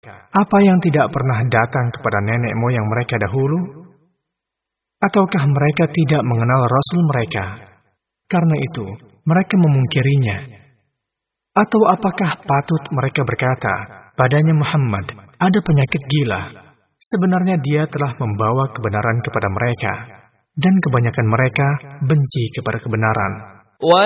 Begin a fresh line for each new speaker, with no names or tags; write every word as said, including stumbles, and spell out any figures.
apa yang tidak pernah datang kepada nenek moyang mereka dahulu? Ataukah mereka tidak mengenal Rasul mereka? Karena itu, mereka memungkirinya. Atau apakah patut mereka berkata, padanya Muhammad ada penyakit gila? Sebenarnya dia telah membawa kebenaran kepada mereka, dan kebanyakan mereka benci kepada kebenaran.